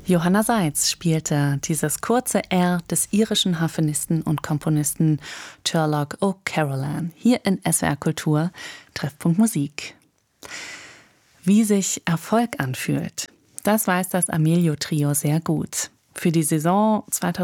Johanna Seitz spielte dieses kurze R des irischen Harfenisten und Komponisten Turlough O'Carolan hier in SWR Kultur, Treffpunkt Musik. Wie sich Erfolg anfühlt, das weiß das Amelio-Trio sehr gut. Für die Saison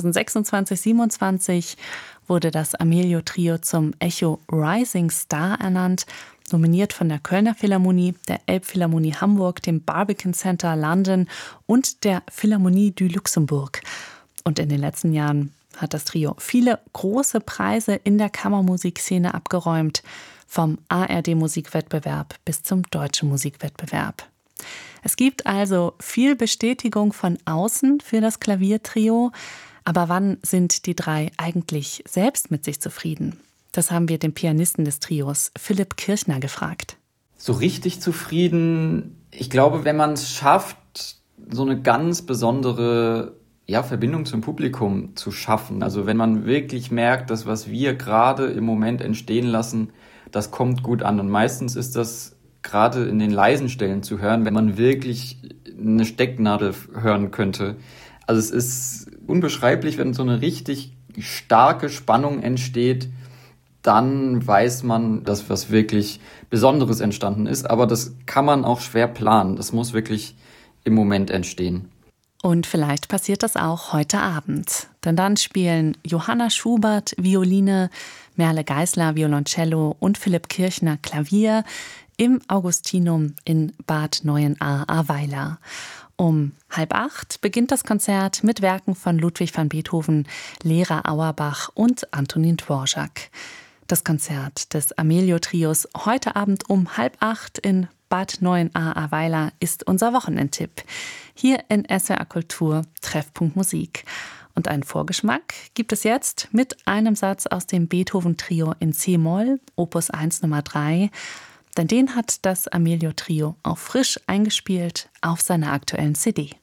2026/27 wurde das Amelio-Trio zum Echo Rising Star ernannt, nominiert von der Kölner Philharmonie, der Elbphilharmonie Hamburg, dem Barbican Center London und der Philharmonie du Luxembourg. Und in den letzten Jahren hat das Trio viele große Preise in der Kammermusikszene abgeräumt, vom ARD-Musikwettbewerb bis zum Deutschen Musikwettbewerb. Es gibt also viel Bestätigung von außen für das Klaviertrio, aber wann sind die drei eigentlich selbst mit sich zufrieden? Das haben wir den Pianisten des Trios, Philipp Kirchner, gefragt. So richtig zufrieden, ich glaube, wenn man es schafft, so eine ganz besondere Verbindung zum Publikum zu schaffen. Also wenn man wirklich merkt, dass was wir gerade im Moment entstehen lassen, das kommt gut an. Und meistens ist das gerade in den leisen Stellen zu hören, wenn man wirklich eine Stecknadel hören könnte. Also es ist unbeschreiblich, wenn so eine richtig starke Spannung entsteht, dann weiß man, dass was wirklich Besonderes entstanden ist. Aber das kann man auch schwer planen. Das muss wirklich im Moment entstehen. Und vielleicht passiert das auch heute Abend. Denn dann spielen Johanna Schubert Violine, Merle Geisler Violoncello und Philipp Kirchner Klavier im Augustinum in Bad Neuenahr-Ahrweiler. Um 7:30 beginnt das Konzert mit Werken von Ludwig van Beethoven, Lera Auerbach und Antonin Dvorak. Das Konzert des Amelio-Trios heute Abend um 7:30 in Bad Neuenahr-Ahrweiler ist unser Wochenendtipp. Hier in SWR Kultur, Treffpunkt Musik. Und einen Vorgeschmack gibt es jetzt mit einem Satz aus dem Beethoven-Trio in C-Moll, Opus 1 Nummer 3. Denn den hat das Amelio-Trio auch frisch eingespielt auf seiner aktuellen CD.